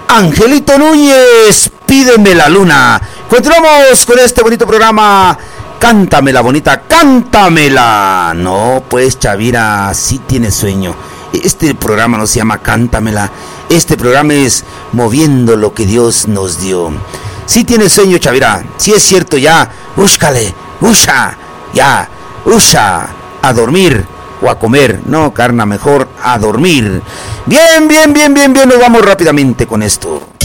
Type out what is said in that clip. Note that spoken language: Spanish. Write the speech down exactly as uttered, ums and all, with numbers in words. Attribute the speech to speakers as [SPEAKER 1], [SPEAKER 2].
[SPEAKER 1] Angelito Núñez, Pídeme la Luna. Continuamos con este bonito programa. Cántamela, bonita, cántamela. No, pues, Chavira, sí tiene sueño. Este programa no se llama Cántamela. Este programa es Moviendo lo que Dios nos dio. Sí tiene sueño, Chavira. Sí es cierto, ya. Búscale, usha, ya, usha, a dormir o a comer. No, carna, mejor a dormir. Bien, bien, bien, bien, bien. Nos vamos rápidamente con esto.